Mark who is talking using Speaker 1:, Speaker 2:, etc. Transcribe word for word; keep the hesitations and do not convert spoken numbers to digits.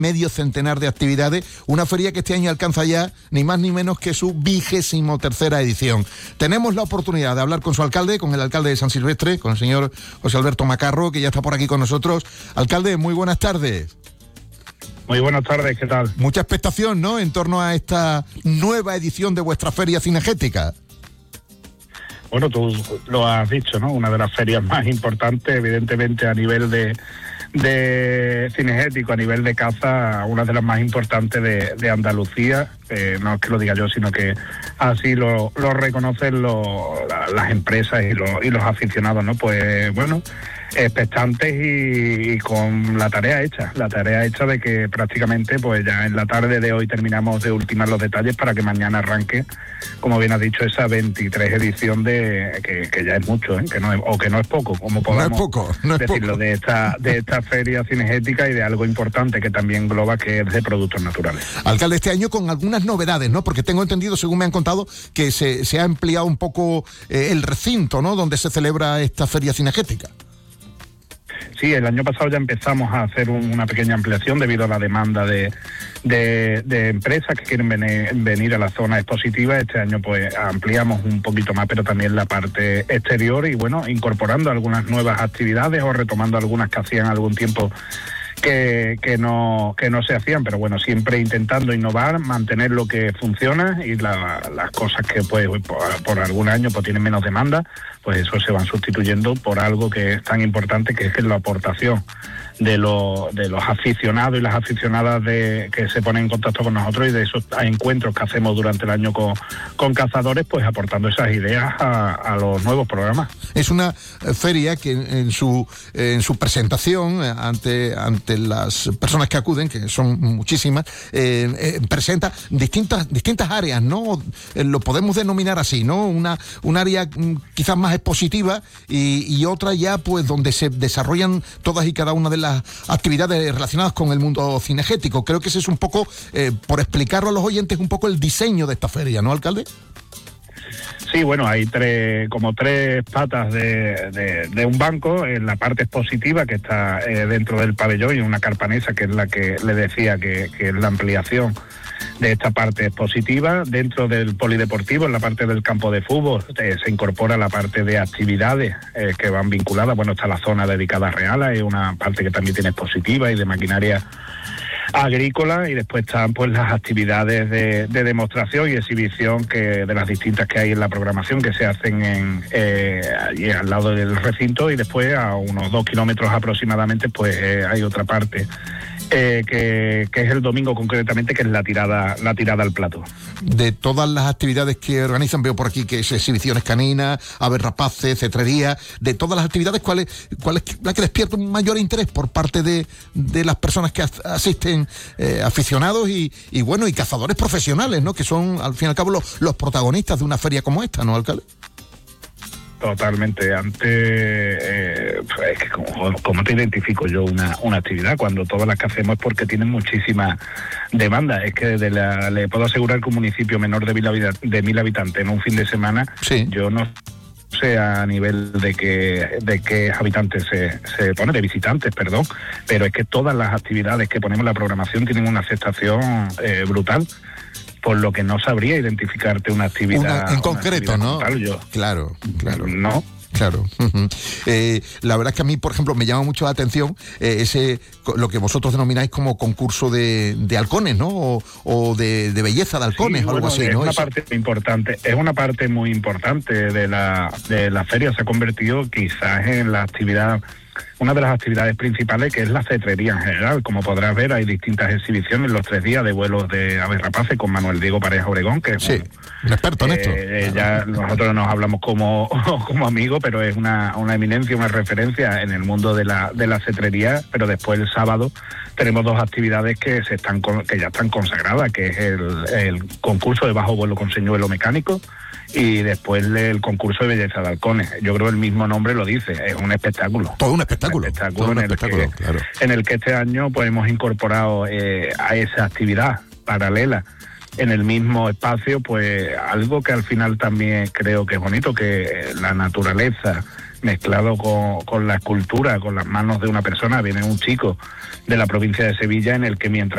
Speaker 1: medio centenar de actividades, una feria que este año alcanza ya ni más ni menos que su vigésimo tercera edición. Tenemos la oportunidad de hablar con su alcalde, con el alcalde de San Silvestre, con el señor José Alberto Macarro, que ya está por aquí con nosotros. Alcalde, muy buenas tardes.
Speaker 2: Muy buenas tardes, ¿qué tal?
Speaker 1: Mucha expectación, ¿no?, en torno a esta nueva edición de vuestra feria cinegética.
Speaker 2: Bueno, tú lo has dicho, ¿no? Una de las ferias más importantes, evidentemente, a nivel de, de cinegético, a nivel de caza, una de las más importantes de, de Andalucía. Eh, no es que lo diga yo, sino que así lo, lo reconocen lo, la, las empresas y, lo, y los aficionados, ¿no? Pues bueno, expectantes y, y con la tarea hecha, la tarea hecha de que prácticamente pues ya en la tarde de hoy terminamos de ultimar los detalles para que mañana arranque, como bien has dicho, esa veintitrés edición de que, que ya es mucho, ¿eh? que no es, o que no es poco, como podamos
Speaker 1: no es poco, no es
Speaker 2: decirlo,
Speaker 1: poco.
Speaker 2: de esta de esta feria cinegética y de algo importante que también engloba, que es de productos naturales.
Speaker 1: Alcalde, este año con algunas novedades, ¿no? Porque tengo entendido, según me han contado, que se, se ha ampliado un poco eh, el recinto, ¿no?, donde se celebra esta feria cinegética.
Speaker 2: Sí, el año pasado ya empezamos a hacer un, una pequeña ampliación debido a la demanda de, de, de empresas que quieren venir, venir a la zona expositiva. Este año pues ampliamos un poquito más, pero también la parte exterior y bueno, incorporando algunas nuevas actividades o retomando algunas que hacían algún tiempo que, que no que no se hacían, pero bueno, siempre intentando innovar, mantener lo que funciona y la, las cosas que pues por, por algún año pues tienen menos demanda, pues eso se van sustituyendo por algo que es tan importante, que es la aportación de, lo, de los aficionados y las aficionadas de, que se ponen en contacto con nosotros, y de esos encuentros que hacemos durante el año con, con cazadores, pues aportando esas ideas a, a los nuevos programas.
Speaker 1: Es una feria que en su en su presentación ante ante las personas que acuden, que son muchísimas, eh, eh, presenta distintas distintas áreas, ¿no? Eh, lo podemos denominar así, ¿no? Una un área quizás más expositiva y, y otra ya pues donde se desarrollan todas y cada una de las actividades relacionadas con el mundo cinegético. Creo que ese es un poco, eh, por explicarlo a los oyentes, un poco el diseño de esta feria, ¿no, alcalde?
Speaker 2: Sí, bueno, hay tres, como tres patas de, de, de un banco. En la parte expositiva, que está eh, dentro del pabellón, y una carpanesa, que es la que le decía que, que es la ampliación de esta parte expositiva. Dentro del polideportivo, en la parte del campo de fútbol, eh, se incorpora la parte de actividades eh, que van vinculadas. Bueno, está la zona dedicada a reala, hay una parte que también tiene expositiva y de maquinaria agrícola, y después están pues las actividades de, de demostración y exhibición que de las distintas que hay en la programación, que se hacen en eh, allí al lado del recinto, y después a unos dos kilómetros aproximadamente pues eh, hay otra parte Eh, que, que es el domingo concretamente, que es la tirada la tirada al plato.
Speaker 1: De todas las actividades que organizan, veo por aquí que es exhibiciones caninas, aves rapaces, cetrería, de todas las actividades, ¿cuál es, cuál es la que despierta un mayor interés por parte de, de las personas que asisten, eh, aficionados y, y bueno, y cazadores profesionales, ¿no?, que son al fin y al cabo los, los protagonistas de una feria como esta, ¿no, alcalde?
Speaker 2: Totalmente. Antes, eh, es que como, como te identifico yo una, una actividad, cuando todas las que hacemos es porque tienen muchísima demanda. Es que de la, le puedo asegurar que un municipio menor de mil, de mil habitantes en un fin de semana, sí. yo no sé a nivel de que de qué habitantes se, se pone, de visitantes, perdón, pero es que todas las actividades que ponemos en la programación tienen una aceptación eh, brutal, por lo que no sabría identificarte una actividad
Speaker 1: una, en concreto,
Speaker 2: una
Speaker 1: ¿no?
Speaker 2: Tal, yo.
Speaker 1: Claro, claro.
Speaker 2: No.
Speaker 1: Claro. Uh-huh. Eh, la verdad es que a mí, por ejemplo, me llama mucho la atención eh, ese lo que vosotros denomináis como concurso de, de halcones, ¿no? O, o de, de belleza de halcones,
Speaker 2: sí,
Speaker 1: o algo
Speaker 2: bueno,
Speaker 1: así,
Speaker 2: es
Speaker 1: ¿no?
Speaker 2: Una
Speaker 1: Eso.
Speaker 2: parte importante, es una parte muy importante de la de la feria. Se ha convertido quizás en la actividad, una de las actividades principales, que es la cetrería en general. Como podrás ver, hay distintas exhibiciones los tres días de vuelos de aves rapaces con Manuel Diego Pareja Obregón, que es
Speaker 1: sí, un, un experto en
Speaker 2: eh,
Speaker 1: esto.
Speaker 2: Eh, ya nosotros nos hablamos como, como amigos, pero es una, una eminencia, una referencia en el mundo de la de la cetrería. Pero después el sábado tenemos dos actividades que se están que ya están consagradas, que es el, el concurso de bajo vuelo con señuelo mecánico y después el concurso de belleza de halcones. Yo creo que el mismo nombre lo dice, es un espectáculo.
Speaker 1: Todo un espectáculo.
Speaker 2: Un espectáculo,
Speaker 1: todo un
Speaker 2: en,
Speaker 1: espectáculo
Speaker 2: el que,
Speaker 1: claro.
Speaker 2: en el que este año pues hemos incorporado eh, a esa actividad paralela en el mismo espacio, pues algo que al final también creo que es bonito, que la naturaleza mezclado con, con la escultura, con las manos de una persona. Viene un chico de la provincia de Sevilla en el que mientras